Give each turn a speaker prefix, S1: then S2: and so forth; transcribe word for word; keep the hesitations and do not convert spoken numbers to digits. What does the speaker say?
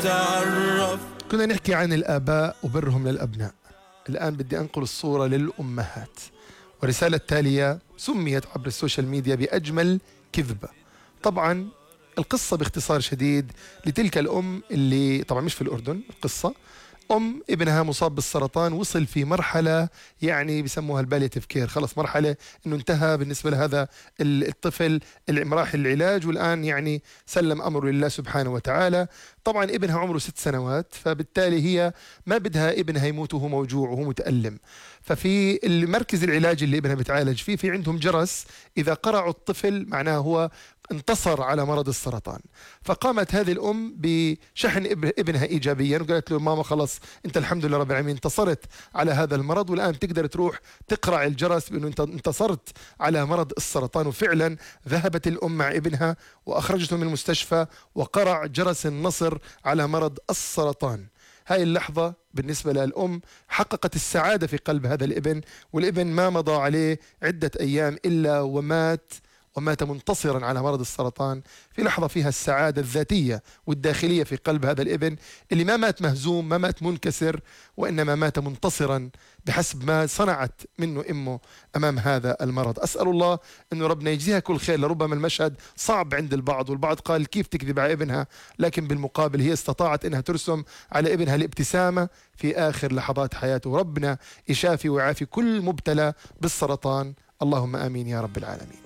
S1: نتعرف.
S2: كنا نحكي عن الآباء وبرهم للأبناء، الآن بدي أنقل الصورة للأمهات، ورسالة تالية سميت عبر السوشيال ميديا بأجمل كذبة. طبعا القصة باختصار شديد لتلك الأم اللي طبعا مش في الأردن، القصة أم ابنها مصاب بالسرطان، وصل في مرحلة يعني بسموها الباليتيف كير، خلص مرحلة أنه انتهى بالنسبة لهذا الطفل مراحل العلاج، والآن يعني سلم أمره لله سبحانه وتعالى. طبعا ابنها عمره ست سنوات، فبالتالي هي ما بدها ابنها يموت وهو موجوع وهو متألم. ففي المركز العلاج اللي ابنها بتعالج فيه في عندهم جرس، إذا قرعوا الطفل معناه هو انتصر على مرض السرطان. فقامت هذه الأم بشحن ابنها إيجابيا وقالت له ماما خلص أنت الحمد لله رب العالمين انتصرت على هذا المرض، والآن تقدر تروح تقرع الجرس بأنه أنت انتصرت على مرض السرطان. وفعلا ذهبت الأم مع ابنها وأخرجته من المستشفى وقرع جرس النصر على مرض السرطان. هاي اللحظة بالنسبة للأم حققت السعادة في قلب هذا الابن، والابن ما مضى عليه عدة أيام إلا ومات، ومات منتصرا على مرض السرطان في لحظة فيها السعادة الذاتية والداخلية في قلب هذا الابن اللي ما مات مهزوم، ما مات منكسر، وإنما مات منتصرا بحسب ما صنعت منه أمه أمام هذا المرض. أسأل الله أنه ربنا يجزيها كل خير. لربما المشهد صعب عند البعض، والبعض قال كيف تكذب على ابنها، لكن بالمقابل هي استطاعت أنها ترسم على ابنها الابتسامة في آخر لحظات حياته. ربنا يشافي ويعافي كل مبتلى بالسرطان، اللهم آمين يا رب العالمين.